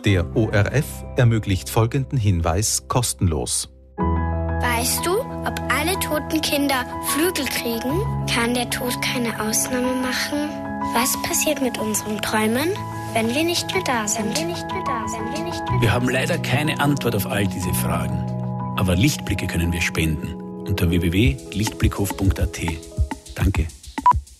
Der ORF ermöglicht folgenden Hinweis kostenlos. Weißt du, ob alle toten Kinder Flügel kriegen? Kann der Tod keine Ausnahme machen? Was passiert mit unseren Träumen, wenn wir nicht mehr da sind? Wir haben leider keine Antwort auf all diese Fragen. Aber Lichtblicke können wir spenden unter www.lichtblickhof.at. Danke.